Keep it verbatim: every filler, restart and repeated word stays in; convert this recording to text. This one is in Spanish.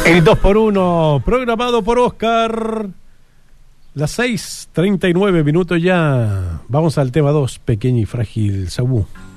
El dos por uno, programado por Oscar. Las seis treinta y nueve minutos ya. Vamos al tema dos, pequeño y frágil Saúl.